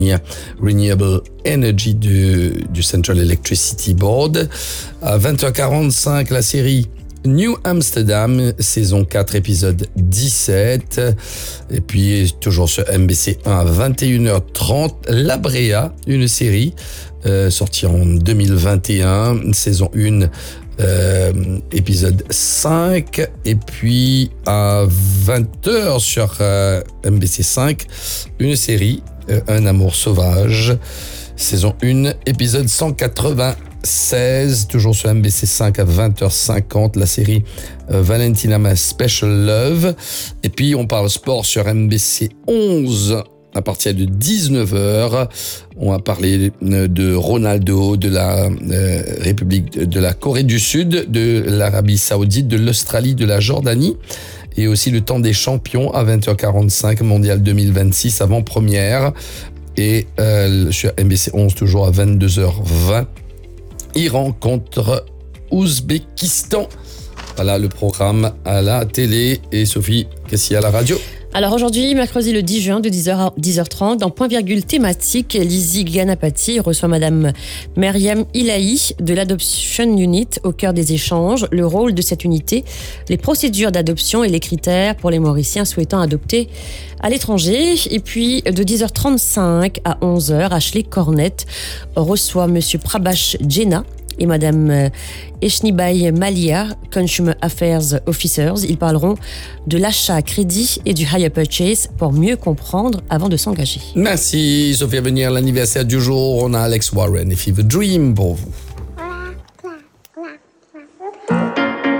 Renewable Energy du Central Electricity Board. À 20h45, la série New Amsterdam, saison 4, épisode 17. Et puis, toujours sur MBC1 à 21h30, La Brea, une série sortie en 2021, saison 1, épisode 5. Et puis, à 20h sur MBC5, une série, Un amour sauvage, saison 1, épisode 196, toujours sur MBC5 à 20h50, la série Valentina My Special Love. Et puis on parle sport sur MBC11 à partir de 19h. On va parler de Ronaldo, de la République de la Corée du Sud, de l'Arabie Saoudite, de l'Australie, de la Jordanie. Et aussi le temps des champions à 20h45, Mondial 2026, avant-première. Et sur MBC 11, toujours à 22h20, Iran contre Ouzbékistan. Voilà le programme à la télé. Et Sophie, qu'est-ce qu'il y a à la radio ? Alors aujourd'hui, mercredi le 10 juin de 10h à 10h30, dans Point Virgule thématique, Lizzie Ganapati reçoit Madame Myriam Ilahi de l'Adoption Unit au cœur des échanges, le rôle de cette unité, les procédures d'adoption et les critères pour les Mauriciens souhaitant adopter à l'étranger. Et puis de 10h35 à 11h, Ashley Cornette reçoit Monsieur Prabhash Jena et Madame Eshnibai Malia, Consumer Affairs Officers. Ils parleront de l'achat à crédit et du hire purchase pour mieux comprendre avant de s'engager. Merci Sophie. À venir l'anniversaire du jour, on a Alex Warren et Fever Dream pour vous.